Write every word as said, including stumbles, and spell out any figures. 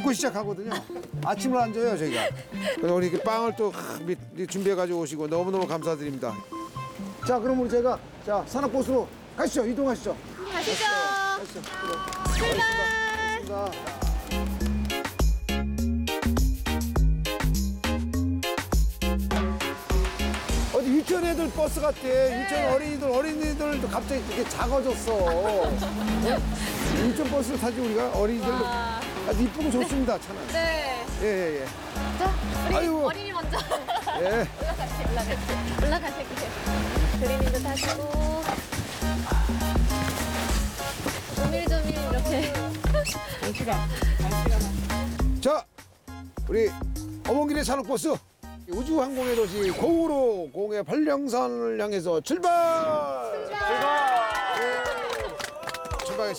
먹고 시작하거든요. 아침을 안 줘요 저희가. 그래서 우리 이렇게 빵을 또 준비해 가지고 오시고 너무너무 감사드립니다. 자 그럼 우리 제가 자 산악버스로 가시죠. 이동하시죠. 가시죠. 가시죠. 출발. 고맙습니다. 어디 유치원 애들 버스 같아. 유치원 어린이들 어린이들도 갑자기 이렇게 작아졌어. 네? 유치원 버스를 타지 우리가 어린이들도 와. 아주 이쁘고 좋습니다. 차는. 네. 예예예. 자, 우리 아이고. 어린이 먼저. 예. 올라가세요. 올라가세요. 올라가세요. 그린이도 타시고. 조밀조밀 이렇게. 자, 우리 어몽길의 산악버스 우주항공의 도시 고우로 공의 발령선을 향해서 출발! 출발!